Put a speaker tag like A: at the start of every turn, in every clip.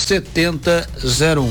A: 7001.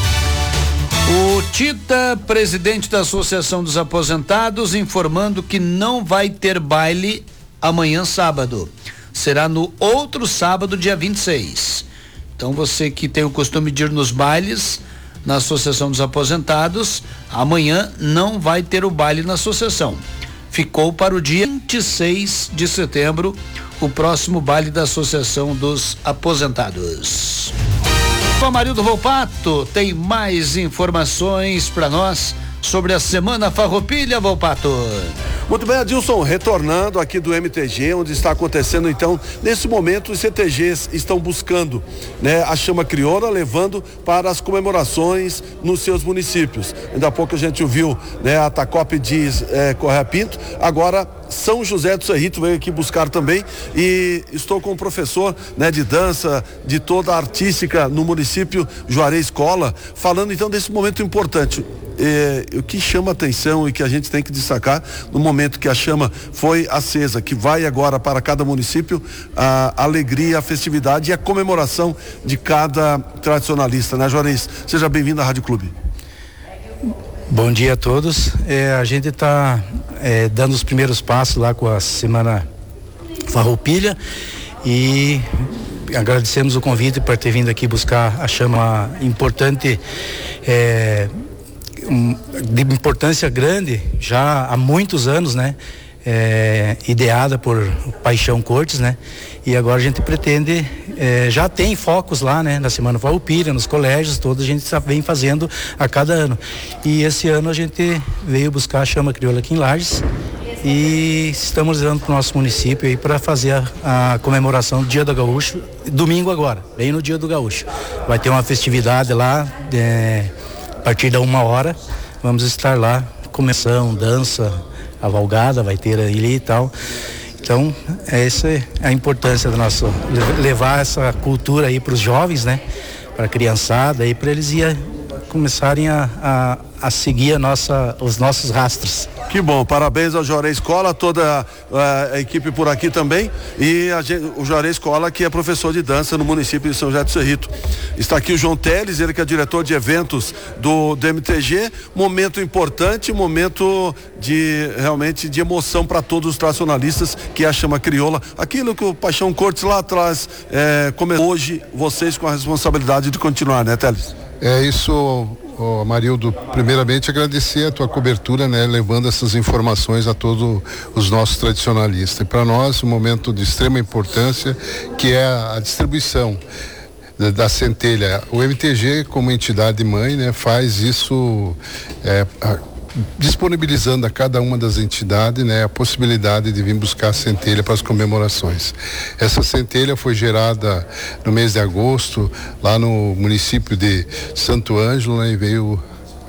A: O Tita, presidente da Associação dos Aposentados, informando que não vai ter baile amanhã, sábado. Será no outro sábado, dia 26. Então, você que tem o costume de ir nos bailes na Associação dos Aposentados, amanhã não vai ter o baile na associação. Ficou para o dia 26 de setembro o próximo baile da Associação dos Aposentados. O Amarildo Volpato tem mais informações para nós sobre a Semana Farroupilha, Volpato.
B: Muito bem, Adilson, retornando aqui do MTG, onde está acontecendo então, nesse momento os CTGs estão buscando, né, a chama crioula, levando para as comemorações nos seus municípios. Ainda há pouco a gente ouviu, né, a Tacope diz Correia Pinto, agora São José do Cerrito veio aqui buscar também, e estou com o professor, né, de dança, de toda a artística no município, Juarez Cola, falando então desse momento importante. O que chama atenção e que a gente tem que destacar no momento que a chama foi acesa, que vai agora para cada município a alegria, a festividade e a comemoração de cada tradicionalista, né, Juarez? Seja bem-vindo à Rádio Clube.
C: Bom dia a todos. A gente está dando os primeiros passos lá com a Semana Farroupilha e agradecemos o convite por ter vindo aqui buscar a chama importante, de importância grande, já há muitos anos, né? Ideada por Paixão Cortes, né? E agora a gente pretende, já tem focos lá, né? Na Semana Farroupilha, nos colégios, todos a gente vem fazendo a cada ano. E esse ano a gente veio buscar a chama crioula aqui em Lages e estamos levando para o nosso município aí para fazer a comemoração do Dia do Gaúcho, domingo agora, bem no Dia do Gaúcho. Vai ter uma festividade lá, a partir da 1h, vamos estar lá, começando, dança, a valgada vai ter ali e tal. Então, essa é a importância do nosso, levar essa cultura aí para os jovens, né? Para a criançada e para eles começarem a seguir os nossos rastros.
B: Que bom, parabéns ao Juarez Cola, toda a equipe por aqui também, e o Juarez Cola, que é professor de dança no município de São José do Cerrito. Está aqui o João Teles, ele que é diretor de eventos do MTG, momento importante, momento realmente de emoção para todos os tradicionalistas, que é a chama crioula, aquilo que o Paixão Cortes lá atrás começou. Hoje vocês com a responsabilidade de continuar, né, Teles?
D: É isso, Amarildo, primeiramente agradecer a tua cobertura, né, levando essas informações a todos os nossos tradicionalistas. E para nós, um momento de extrema importância, que é a distribuição da centelha. O MTG, como entidade mãe, né, faz isso disponibilizando a cada uma das entidades, né, a possibilidade de vir buscar a centelha para as comemorações. Essa centelha foi gerada no mês de agosto, lá no município de Santo Ângelo, né, e veio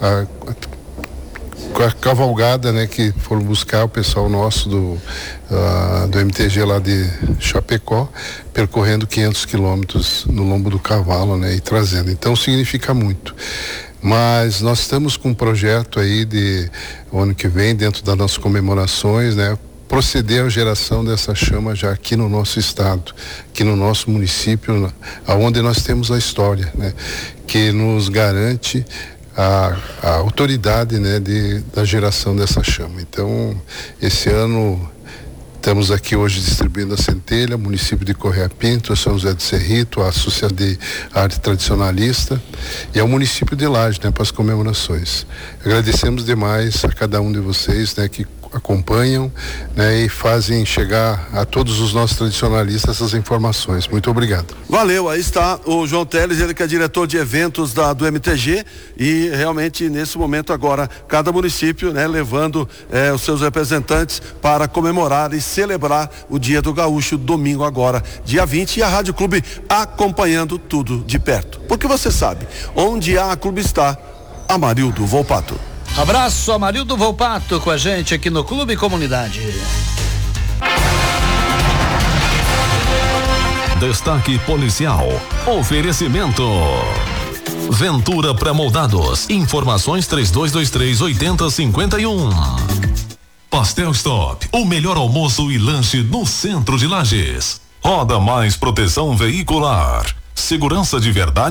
D: a cavalgada, né, que foram buscar o pessoal nosso do MTG lá de Chapecó, percorrendo 500 quilômetros no lombo do cavalo, né, e trazendo. Então significa muito. Mas nós estamos com um projeto aí o ano que vem, dentro das nossas comemorações, né, proceder à geração dessa chama já aqui no nosso estado, aqui no nosso município, aonde nós temos a história, né, que nos garante a autoridade, né, da geração dessa chama. Então, esse ano estamos aqui hoje distribuindo a centelha, município de Correia Pinto, São José do Cerrito, a Associação de Arte Tradicionalista e ao município de Lages, né, para as comemorações. Agradecemos demais a cada um de vocês, né, que acompanham, né, e fazem chegar a todos os nossos tradicionalistas essas informações. Muito obrigado.
B: Valeu, aí está o João Teles, ele que é diretor de eventos do MTG, e realmente nesse momento agora cada município, né, levando os seus representantes para comemorar e celebrar o Dia do Gaúcho, domingo agora, dia 20, e a Rádio Clube acompanhando tudo de perto. Porque você sabe, onde a Clube está, Amarildo Volpato.
A: Abraço, Amarildo Volpato com a gente aqui no Clube Comunidade.
E: Destaque policial. Oferecimento Ventura Pré-moldados. Informações 3223-8051. Pastel Stop, o melhor almoço e lanche no centro de Lages. Roda Mais Proteção Veicular. Segurança de verdade.